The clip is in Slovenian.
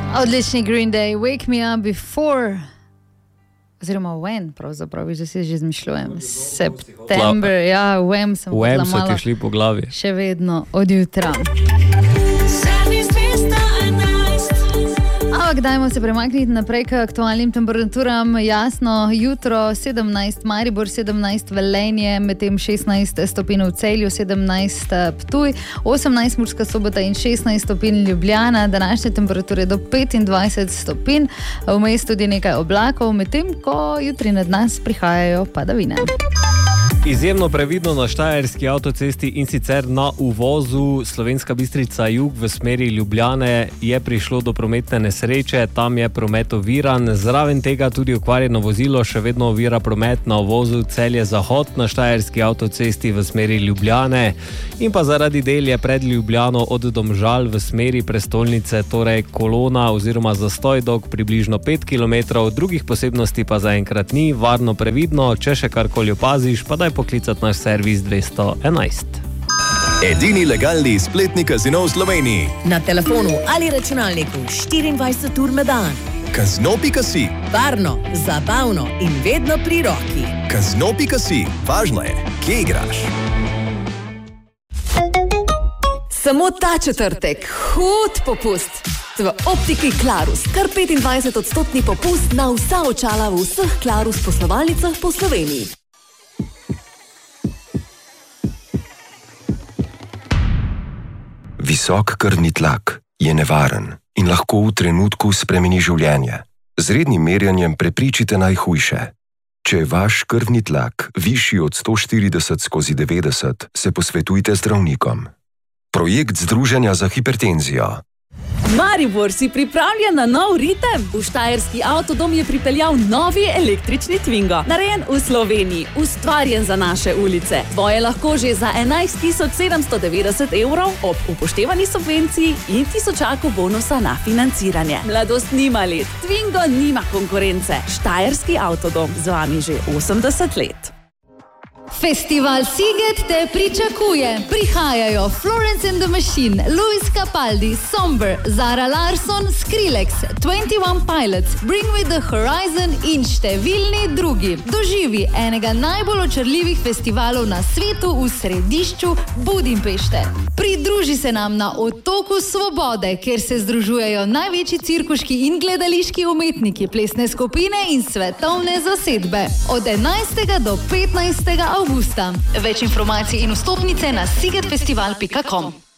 Odlični Green Day, Wake Me Up Before, oziroma When, pravzaprav, že si izmišljujem. September, ja, When sem podlamala. When so ti šli po glavi. Še vedno, od jutra. Ampak dajmo se premakniti naprej k aktualnim temperaturam. Jasno, jutro 17 Maribor, 17 Velenje, medtem 16 stopinj v Celju, 17 Ptuj, 18 Murska Sobota in 16 stopinj Ljubljana. Današnje temperature do 25 stopinj, vmes tudi nekaj oblakov, medtem ko jutri nad nas prihajajo padavine. Izjemno previdno na Štajerski avtocesti in sicer na uvozu Slovenska Bistrica jug v smeri Ljubljane je prišlo do prometne nesreče, tam je promet oviran, zraven tega tudi okvarjeno vozilo še vedno ovira promet na uvozu Celje Zahod na Štajerski avtocesti v smeri Ljubljane in pa zaradi del je pred Ljubljano od Domžal v smeri prestolnice, torej kolona oziroma zastoj dolg približno 5 km, drugih posebnosti pa zaenkrat ni, varno previdno, če še karkoli opaziš, pa daj poklicati naš servis 211. Edini legalni spletni kazino v Sloveniji. Na telefonu ali računalniku 24 ur na dan. Kazino.si. Varno, zabavno in vedno pri roki. Kazino.si. Važno je, kje igraš. Samo ta četrtek, hud popust. V optiki Klarus, kar 25% popust na vsa očala v vseh Klarus poslovalnicah po Sloveniji. Visok krvni tlak je nevaren in lahko v trenutku spremeni življenje. Z rednim merjanjem prepričite najhujše. Če je vaš krvni tlak višji od 140/90, se posvetujte zdravnikom. Projekt Združenja za hipertenzijo. Maribor, si pripravljen na nov ritem? V Štajerski avtodom je pripeljal novi električni Twingo. Narejen v Sloveniji, ustvarjen za naše ulice. Tvoje lahko že za 11.790 evrov ob upoštevani subvenciji in tisočaku bonusa na financiranje. Mladost nima let, Twingo nima konkurence. Štajerski avtodom, z vami že 80 let. Festival Siget te pričakuje. Prihajajo Florence and the Machine, Luis Capaldi, Somber, Zara Larsson, Skrillex, 21 Pilots, Bring Me the Horizon in številni drugi. Doživi enega najbolj očarljivih festivalov na svetu v središču Budimpešte. Pridruži se nam na Otoku Svobode, kjer se združujejo največji cirkuški in gledališki umetniki, plesne skupine in svetovne zasedbe. Od 11. do 15. avgusta. Več informacij in vstopnice na sigetfestival.com.